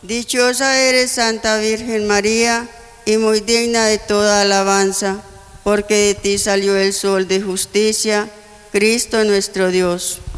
Dichosa eres, Santa Virgen María, y muy digna de toda alabanza, porque de ti salió el sol de justicia, Cristo nuestro Dios.